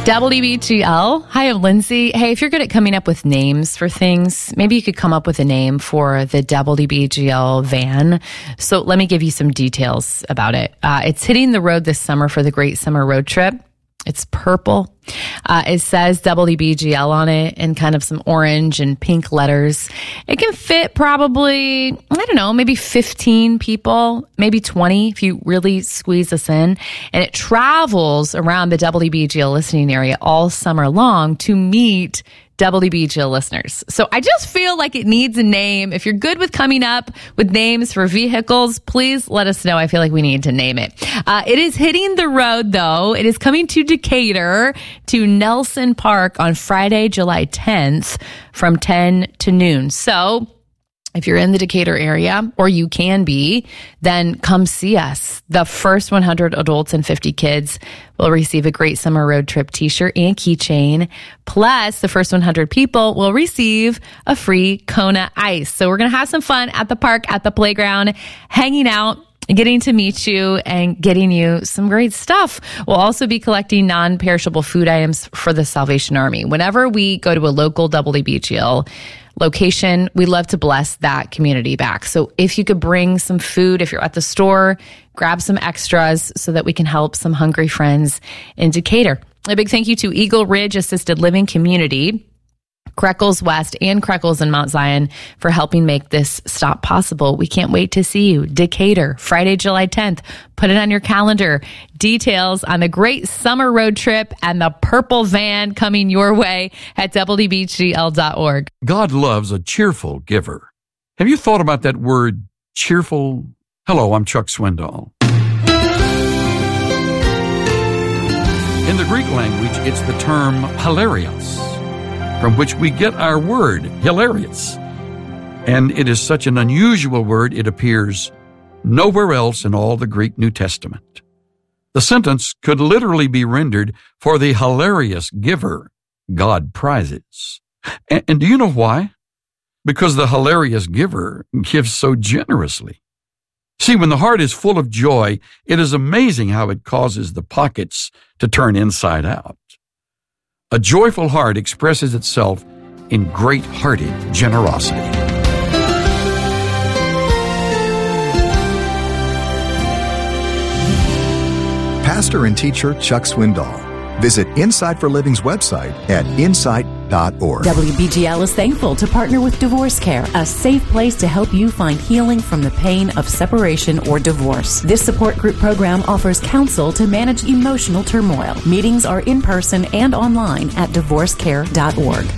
WBGL. Hi, I'm Lindsay. Hey, if you're good at coming up with names for things, maybe you could come up with a name for the WBGL van. So let me give you some details about it. It's hitting the road this summer for the Great Summer Road Trip. It's purple. It says WBGL on it in kind of some orange and pink letters. It can fit probably, I don't know, maybe 15 people, maybe 20 if you really squeeze us in. And it travels around the WBGL listening area all summer long to meet WBGL listeners. So I just feel like it needs a name. If you're good with coming up with names for vehicles, please let us know. I feel like we need to name it. It is hitting the road, though. It is coming to Decatur, to Nelson Park on Friday, July 10th from 10 to noon. So if you're in the Decatur area, or you can be, then come see us. The first 100 adults and 50 kids will receive a Great Summer Road Trip t-shirt and keychain. Plus, the first 100 people will receive a free Kona Ice. So we're going to have some fun at the park, at the playground, hanging out, getting to meet you and getting you some great stuff. We'll also be collecting non-perishable food items for the Salvation Army. Whenever we go to a local WBGL location, we love to bless that community back. So if you could bring some food, if you're at the store, grab some extras so that we can help some hungry friends in Decatur. A big thank you to Eagle Ridge Assisted Living Community, Creckles West, and Creckles in Mount Zion for helping make this stop possible. We can't wait to see you. Decatur, Friday, July 10th. Put it on your calendar. Details on the Great Summer Road Trip and the purple van coming your way at WBGL.org. God loves a cheerful giver. Have you thought about that word, cheerful? Hello, I'm Chuck Swindoll. In the Greek language, it's the term hilarious, from which we get our word, hilarious. And it is such an unusual word, it appears nowhere else in all the Greek New Testament. The sentence could literally be rendered, for the hilarious giver, God prizes. And do you know why? Because the hilarious giver gives so generously. See, when the heart is full of joy, it is amazing how it causes the pockets to turn inside out. A joyful heart expresses itself in great-hearted generosity. Pastor and teacher Chuck Swindoll. Visit Insight for Living's website at insight.org. WBGL is thankful to partner with Divorce Care, a safe place to help you find healing from the pain of separation or divorce. This support group program offers counsel to manage emotional turmoil. Meetings are in person and online at divorcecare.org.